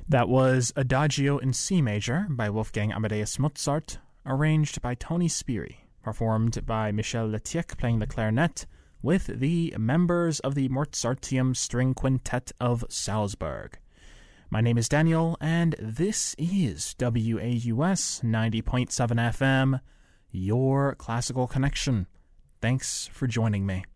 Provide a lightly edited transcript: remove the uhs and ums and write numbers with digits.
That was Adagio in C major by Wolfgang Amadeus Mozart, arranged by Tony Spiri, performed by Michel Letiec playing the clarinet, with the members of the Mozarteum String Quintet of Salzburg. My name is Daniel, and this is WAUS 90.7 FM, your classical connection. Thanks for joining me.